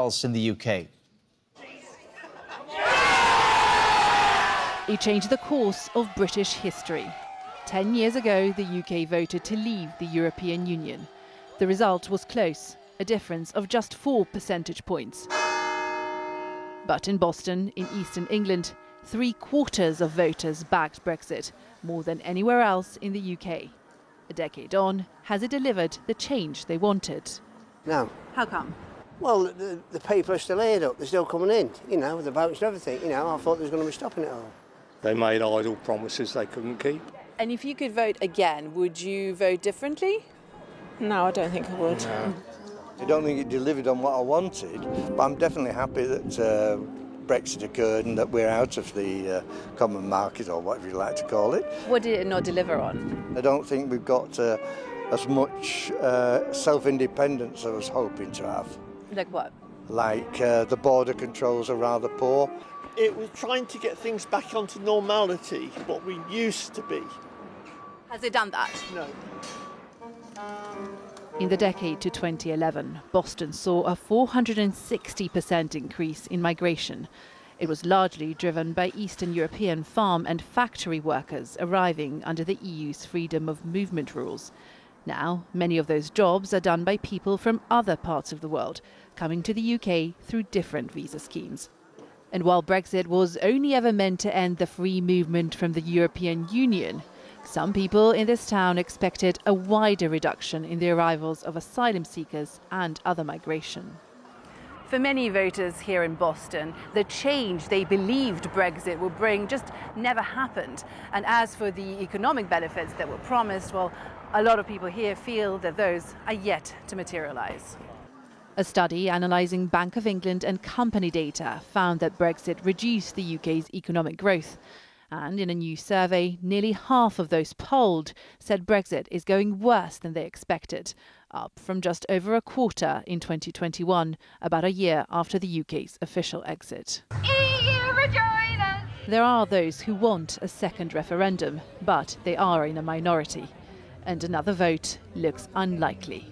else in the UK. It changed the course of British history. 10 years ago, the UK voted to leave the European Union. The result was close, a difference of just 4 percentage points. But in Boston, in eastern England, 3/4 of voters backed Brexit, more than anywhere else in the UK. A decade on, has it delivered the change they wanted? No. How come? Well, the people are still aired up. They're still coming in, with the votes and everything. I thought they was going to be stopping it all. They made idle promises they couldn't keep. And if you could vote again, would you vote differently? No, I don't think I would. No. I don't think it delivered on what I wanted, but I'm definitely happy that Brexit occurred and that we're out of the common market, or whatever you like to call it. What did it not deliver on? I don't think we've got as much self-independence as I was hoping to have. Like what? Like the border controls are rather poor. It was trying to get things back onto normality, what we used to be. Has it done that? No. In the decade to 2011, Boston saw a 460% increase in migration. It was largely driven by Eastern European farm and factory workers arriving under the EU's freedom of movement rules. Now, many of those jobs are done by people from other parts of the world, coming to the UK through different visa schemes. And while Brexit was only ever meant to end the free movement from the European Union, some people in this town expected a wider reduction in the arrivals of asylum seekers and other migration. For many voters here in Boston, the change they believed Brexit would bring just never happened. And as for the economic benefits that were promised, well, a lot of people here feel that those are yet to materialise. A study analysing Bank of England and company data found that Brexit reduced the UK's economic growth. And in a new survey, nearly half of those polled said Brexit is going worse than they expected, up from just over a quarter in 2021, about a year after the UK's official exit. EU, rejoin us! There are those who want a second referendum, but they are in a minority. And another vote looks unlikely.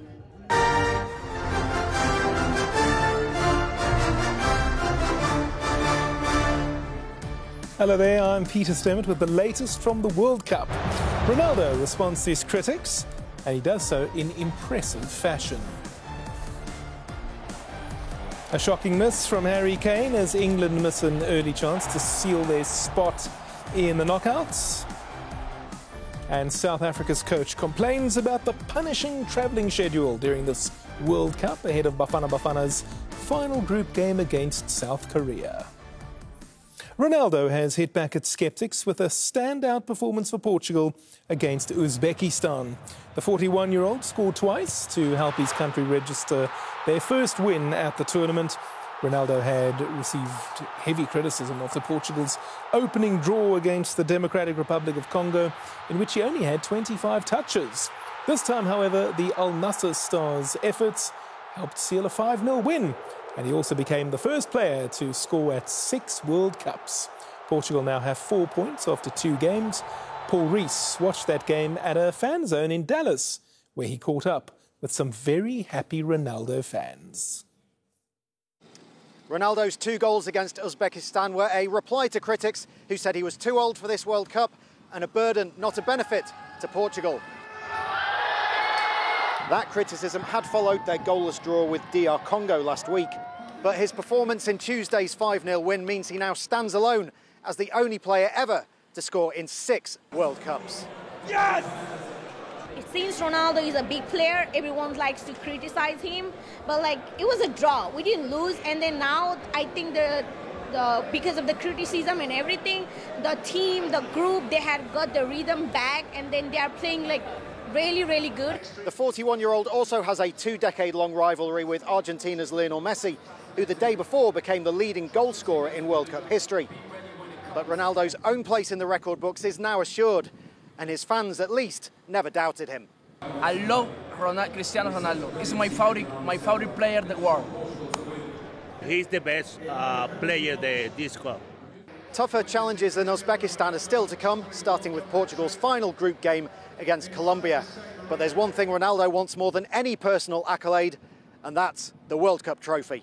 Hello there, I'm Peter Stemmet with the latest from the World Cup. Ronaldo responds to his critics, and he does so in impressive fashion. A shocking miss from Harry Kane as England miss an early chance to seal their spot in the knockouts. And South Africa's coach complains about the punishing travelling schedule during this World Cup ahead of Bafana Bafana's final group game against South Korea. Ronaldo has hit back at skeptics with a standout performance for Portugal against Uzbekistan. The 41-year-old scored twice to help his country register their first win at the tournament. Ronaldo had received heavy criticism after Portugal's opening draw against the Democratic Republic of Congo, in which he only had 25 touches. This time, however, the Al Nassr star's efforts helped seal a 5-0 win. And he also became the first player to score at 6 World Cups. Portugal now have 4 points after 2 games. Paul Rees watched that game at a fan zone in Dallas, where he caught up with some very happy Ronaldo fans. Ronaldo's 2 goals against Uzbekistan were a reply to critics who said he was too old for this World Cup and a burden, not a benefit, to Portugal. That criticism had followed their goalless draw with DR Congo last week. But his performance in Tuesday's 5-0 win means he now stands alone as the only player ever to score in 6 World Cups. Yes! It seems Ronaldo is a big player. Everyone likes to criticize him. But, it was a draw. We didn't lose. And then now I think because of the criticism and everything, the team, the group, they had got the rhythm back. And then they are playing, really, really good. The 41-year-old also has a 2-decade-long rivalry with Argentina's Lionel Messi, who the day before became the leading goal scorer in World Cup history. But Ronaldo's own place in the record books is now assured, and his fans, at least, never doubted him. I love Cristiano Ronaldo. He's my favorite player in the world. He's the best player of this club. Tougher challenges in Uzbekistan are still to come, starting with Portugal's final group game against Colombia. But there's one thing Ronaldo wants more than any personal accolade, and that's the World Cup trophy.